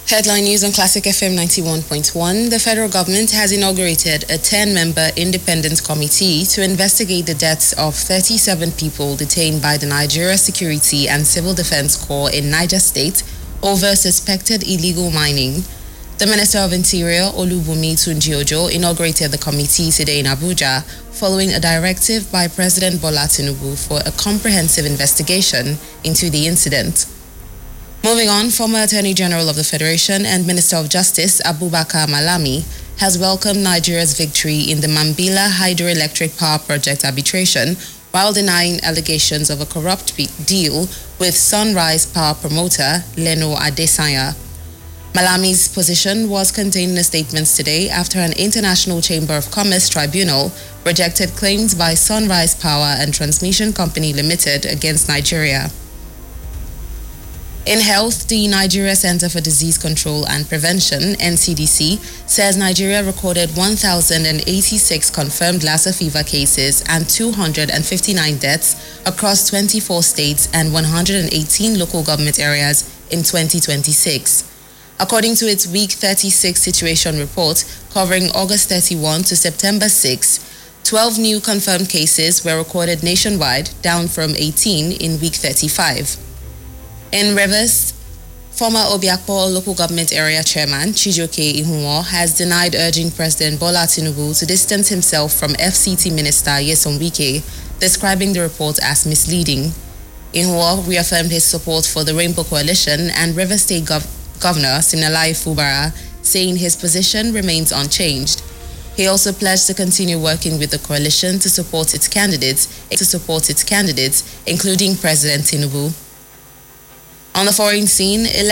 Headline news on Classic FM 91.1. The federal government has inaugurated a 10-member independent committee to investigate the deaths of 37 people detained by the Nigeria Security and Civil Defense Corps in Niger State over suspected illegal mining. The Minister of Interior, Olubunmi Tunji-Ojo, inaugurated the committee today in Abuja following a directive by President Bola Tinubu for a comprehensive investigation into the incident. Moving on, former Attorney General of the Federation and Minister of Justice Abubakar Malami has welcomed Nigeria's victory in the Mambila Hydroelectric Power Project arbitration while denying allegations of a corrupt deal with Sunrise Power promoter Leno Adesanya. Malami's position was contained in a statement today after an International Chamber of Commerce tribunal rejected claims by Sunrise Power and Transmission Company Limited against Nigeria. In health, the Nigeria Center for Disease Control and Prevention, NCDC, says Nigeria recorded 1,086 confirmed Lassa fever cases and 259 deaths across 24 states and 118 local government areas in 2026. According to its Week 36 situation report covering August 31 to September 6, 12 new confirmed cases were recorded nationwide, down from 18 in Week 35. In Rivers, former Obiakpo local government area chairman Chijioke Ihunwo has denied urging President Bola Tinubu to distance himself from FCT Minister Nyesom Wike, describing the report as misleading. Ihunwo reaffirmed his support for the Rainbow Coalition and Rivers State Governor Siminalayi Fubara, saying his position remains unchanged. He also pledged to continue working with the coalition to support its candidates, including President Tinubu. On the foreign scene,